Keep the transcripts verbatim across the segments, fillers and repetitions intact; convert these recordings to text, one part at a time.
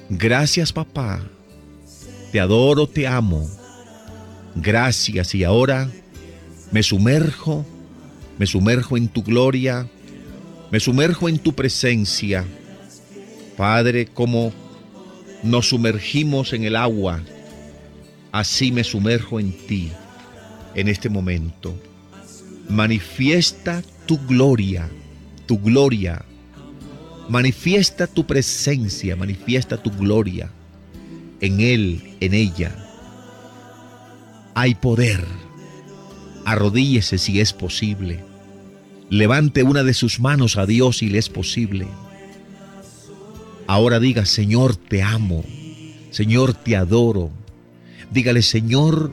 Gracias, papá. Te adoro, te amo. Gracias. Y ahora me sumerjo, me sumerjo en tu gloria, me sumerjo en tu presencia. Padre, como nos sumergimos en el agua, así me sumerjo en ti en este momento. Manifiesta tu gloria, tu gloria. Manifiesta tu presencia, manifiesta tu gloria. En él, en ella, hay poder. Arrodíllese si es posible. Levante una de sus manos a Dios si le es posible. Ahora diga: Señor, te amo. Señor, te adoro. Dígale: Señor,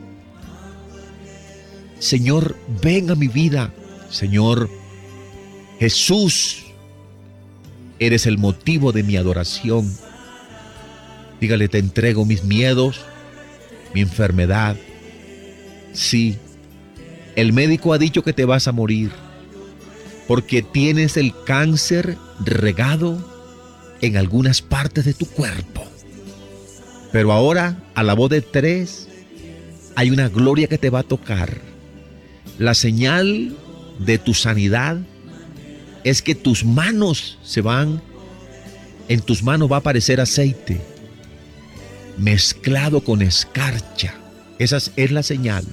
Señor, ven a mi vida. Señor Jesús, eres el motivo de mi adoración. Dígale: te entrego mis miedos, mi enfermedad. Sí, el médico ha dicho que te vas a morir porque tienes el cáncer regado en algunas partes de tu cuerpo. Pero ahora, a la voz de tres, hay una gloria que te va a tocar. La señal de tu sanidad es que tus manos se van, en tus manos va a aparecer aceite mezclado con escarcha. Esa es la señal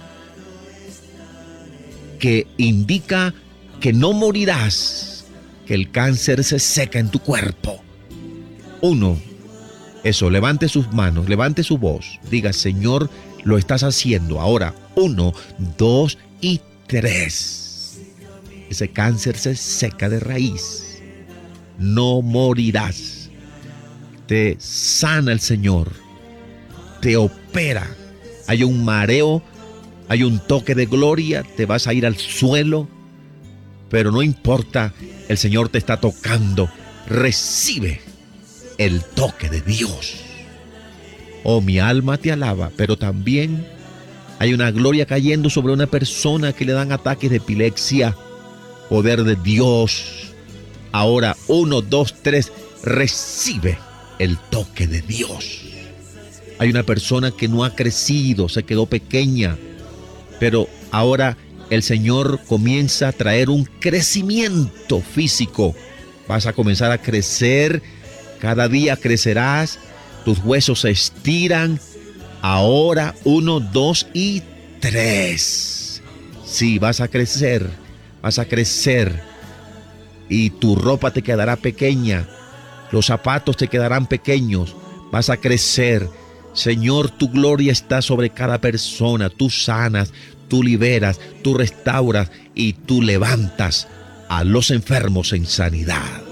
que indica que no morirás, que el cáncer se seca en tu cuerpo. Uno, eso, levante sus manos, levante su voz, diga: Señor, lo estás haciendo. Ahora, uno, dos y tres. Ese cáncer se seca de raíz. No morirás. Te sana el Señor. Te opera. Hay un mareo, hay un toque de gloria, te vas a ir al suelo, pero no importa, el Señor te está tocando. Recibe el toque de Dios. Oh, mi alma te alaba, pero también hay una gloria cayendo sobre una persona que le dan ataques de epilepsia. Poder de Dios. Ahora, uno, dos, tres, recibe el toque de Dios. Hay una persona que no ha crecido, se quedó pequeña, pero ahora el Señor comienza a traer un crecimiento físico. Vas a comenzar a crecer, cada día crecerás, tus huesos se estiran. Ahora, uno, dos y tres. Sí, vas a crecer, vas a crecer y tu ropa te quedará pequeña, los zapatos te quedarán pequeños, vas a crecer. Señor, tu gloria está sobre cada persona. Tú sanas, tú liberas, tú restauras y tú levantas a los enfermos en sanidad.